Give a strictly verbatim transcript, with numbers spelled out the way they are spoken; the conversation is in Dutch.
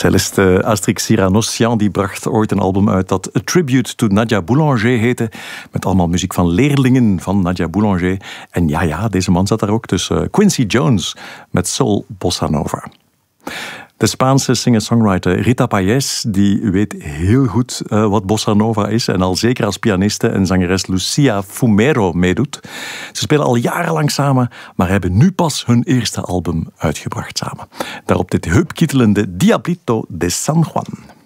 celliste Astrid Cyranossian die bracht ooit een album uit dat A Tribute to Nadia Boulanger heette. Met allemaal muziek van leerlingen van Nadia Boulanger. En ja, ja, deze man zat daar ook tussen. Quincy Jones met Soul Bossa Nova. De Spaanse singer-songwriter Rita Payés die weet heel goed uh, wat bossa nova is en al zeker als pianiste en zangeres Lucia Fumero meedoet. Ze spelen al jarenlang samen, maar hebben nu pas hun eerste album uitgebracht samen. Daarop dit heupkietelende Diablito de San Juan.